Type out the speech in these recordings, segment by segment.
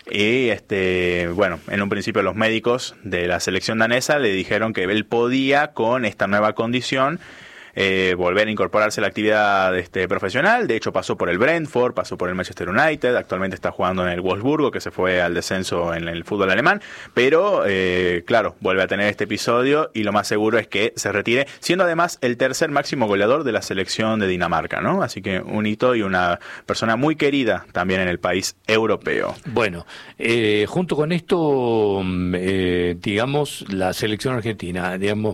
Y bueno, en un principio los médicos de la selección danesa le dijeron que él podía, con esta nueva condición, volver a incorporarse a la actividad profesional. De hecho pasó por el Brentford, pasó por el Manchester United, actualmente está jugando en el Wolfsburgo, que se fue al descenso en el fútbol alemán, pero claro, vuelve a tener este episodio y lo más seguro es que se retire, siendo además el tercer máximo goleador de la selección de Dinamarca, ¿no? Así que un hito y una persona muy querida también en el país europeo. Bueno, junto con esto, digamos, la selección argentina, digamos,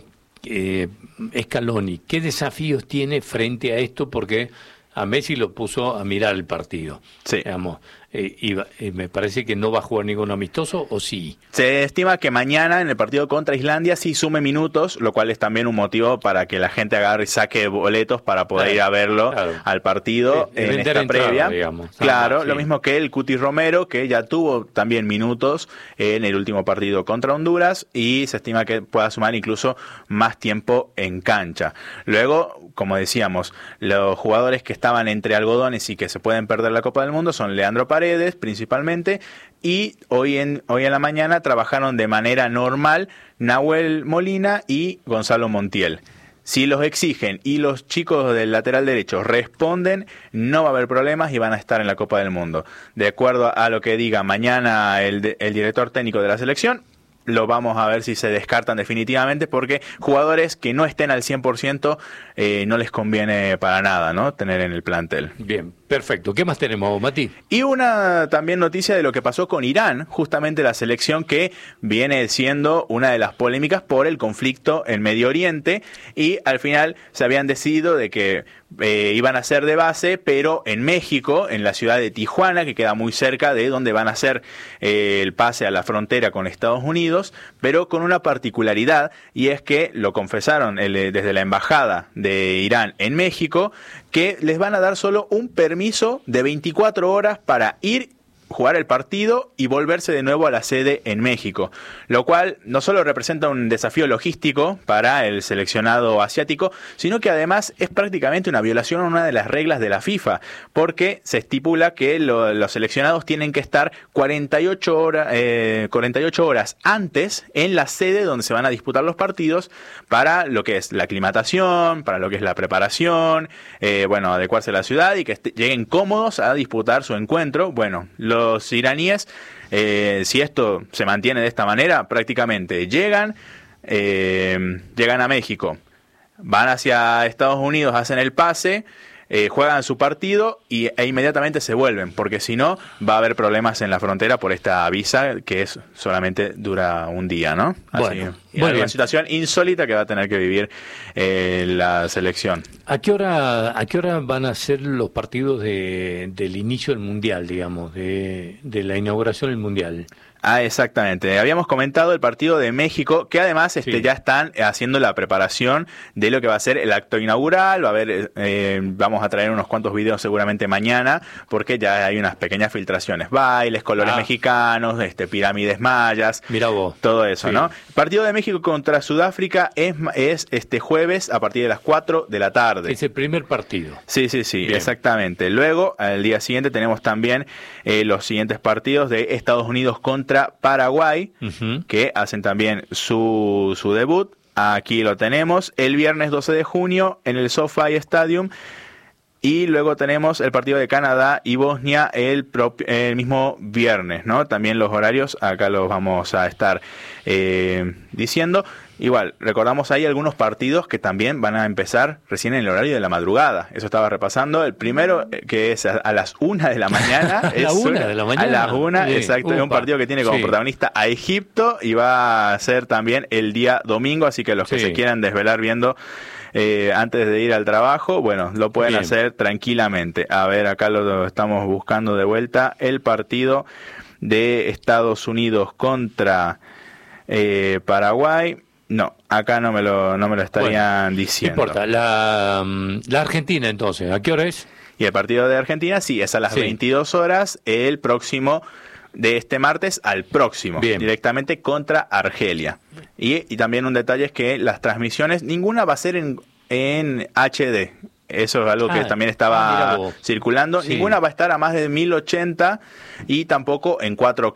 Scaloni, ¿qué desafíos tiene frente a esto? Porque a Messi lo puso a mirar el partido. Sí. Digamos, me parece que no va a jugar ningún amistoso, ¿o sí? Se estima que mañana en el partido contra Islandia sí sume minutos, lo cual es también un motivo para que la gente agarre y saque boletos para poder ir a verlo al partido en esta previa. Digamos. Claro, sí. Lo mismo que el Cuti Romero, que ya tuvo también minutos en el último partido contra Honduras y se estima que pueda sumar incluso más tiempo en cancha. Luego, como decíamos, los jugadores que estaban entre algodones y que se pueden perder la Copa del Mundo son Leandro Paredes, principalmente, y hoy en la mañana trabajaron de manera normal Nahuel Molina y Gonzalo Montiel. Si los exigen y los chicos del lateral derecho responden, no va a haber problemas y van a estar en la Copa del Mundo. De acuerdo a lo que diga mañana el director técnico de la selección, lo vamos a ver si se descartan definitivamente, porque jugadores que no estén al 100% no les conviene para nada, ¿no?, tener en el plantel. Bien, perfecto. ¿Qué más tenemos, Mati? Y una también noticia de lo que pasó con Irán, justamente la selección que viene siendo una de las polémicas por el conflicto en Medio Oriente, y al final se habían decidido de que iban a ser de base, pero en México, en la ciudad de Tijuana, que queda muy cerca de donde van a hacer el pase a la frontera con Estados Unidos, pero con una particularidad, y es que lo confesaron desde la embajada de Irán en México, que les van a dar solo un permiso de 24 horas para ir, jugar el partido y volverse de nuevo a la sede en México, lo cual no solo representa un desafío logístico para el seleccionado asiático, sino que además es prácticamente una violación a una de las reglas de la FIFA, porque se estipula que los seleccionados tienen que estar 48 horas antes en la sede donde se van a disputar los partidos, para lo que es la aclimatación, para lo que es la preparación, adecuarse a la ciudad y que lleguen cómodos a disputar su encuentro. Bueno, los iraníes, si esto se mantiene de esta manera, prácticamente llegan a México, van hacia Estados Unidos, hacen el pase, juegan su partido e inmediatamente se vuelven, porque si no va a haber problemas en la frontera por esta visa que solamente dura un día, ¿no? Así, una situación insólita que va a tener que vivir la selección. ¿A qué hora van a ser los partidos del inicio del Mundial, digamos, de la inauguración del Mundial? Exactamente. Habíamos comentado el partido de México, que además sí, ya están haciendo la preparación de lo que va a ser el acto inaugural. Va a haber, vamos a traer unos cuantos videos seguramente mañana, porque ya hay unas pequeñas filtraciones, bailes, colores mexicanos, pirámides mayas, mirá vos, todo eso, sí, ¿no? El partido de México contra Sudáfrica es este jueves a partir de las 4 de la tarde. Es el primer partido. Sí, Bien, exactamente. Luego, al día siguiente tenemos también los siguientes partidos de Estados Unidos contra Paraguay, que hacen también su debut. Aquí lo tenemos el viernes 12 de junio en el SoFi Stadium, y luego tenemos el partido de Canadá y Bosnia el mismo viernes, ¿no? También los horarios acá los vamos a estar diciendo. Igual, recordamos ahí algunos partidos que también van a empezar recién en el horario de la madrugada. Eso estaba repasando. El primero, que es a las 1 de la mañana. A las 1 de la mañana. A las 1, exacto. Es un partido que tiene como protagonista a Egipto, y va a ser también el día domingo, así que los que se quieran desvelar viendo antes de ir al trabajo, bueno, lo pueden hacer tranquilamente. A ver, acá lo estamos buscando de vuelta. El partido de Estados Unidos contra Paraguay. No, acá no me lo estarían diciendo. No importa. La Argentina, entonces, ¿a qué hora es? Y el partido de Argentina, sí, es a las 22 horas, el próximo, de este martes al próximo, directamente contra Argelia. Y también un detalle es que las transmisiones, ninguna va a ser en HD. Eso es algo que también estaba circulando. Ninguna va a estar a más de 1080 y tampoco en 4K.